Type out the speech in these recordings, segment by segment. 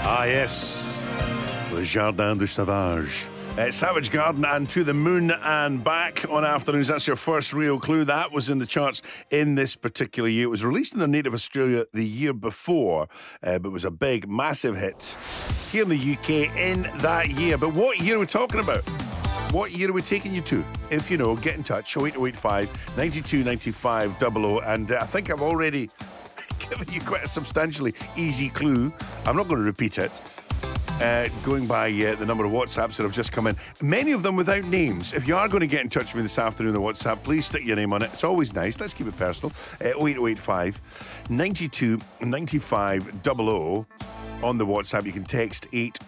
Ah, yes. Le Jardin du Sauvage. Savage Garden and To the Moon and Back on Afternoons. That's your first real clue. That was in the charts in this particular year. It was released in their native Australia the year before, but was a big, massive hit here in the UK in that year. But what year are we talking about? What year are we taking you to? If you know, get in touch. 08085 92 95 00. And I think I've already given you quite a substantially easy clue. I'm not going to repeat it. Going by the number of WhatsApps that have just come in, many of them without names. If you are going to get in touch with me this afternoon on WhatsApp, please stick your name on it. It's always nice. Let's keep it personal. 08085 92 95 00. On the WhatsApp, you can text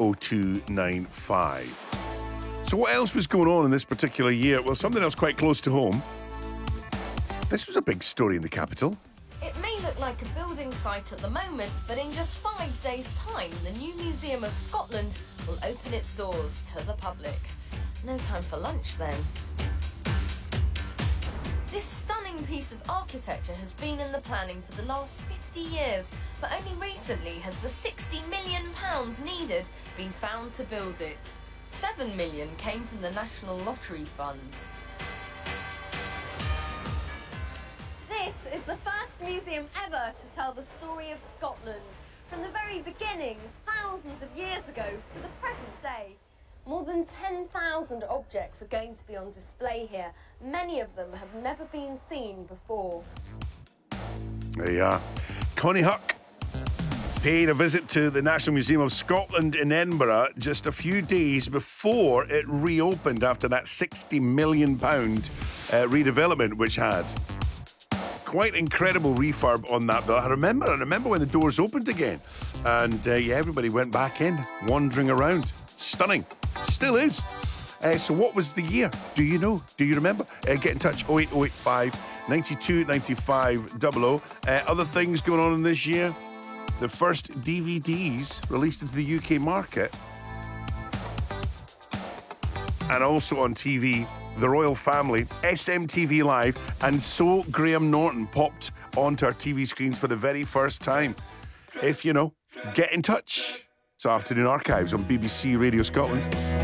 80295. So what else was going on in this particular year? Well, something else quite close to home. This was a big story in the capital. It may look like a building site at the moment, but in just 5 days' time, the new Museum of Scotland will open its doors to the public. No time for lunch then. This stunning piece of architecture has been in the planning for the last 50 years, but only recently has the £60 million needed been found to build it. £7 million came from the National Lottery Fund. This is the first museum ever to tell the story of Scotland, from the very beginnings, thousands of years ago, to the present day. More than 10,000 objects are going to be on display here. Many of them have never been seen before. There you are. Connie Huck paid a visit to the National Museum of Scotland in Edinburgh just a few days before it reopened after that £60 million redevelopment, which had quite incredible refurb on that bill. I remember when the doors opened again, and everybody went back in, wandering around. Stunning. Still is. So what was the year? Do you know? Do you remember? Get in touch, 08085 92 95 00. Other things going on in this year. The first DVDs released into the UK market. And also on TV, the Royal Family, SMTV Live, and So Graham Norton popped onto our TV screens for the very first time. If you know, get in touch. It's Afternoon Archives on BBC Radio Scotland.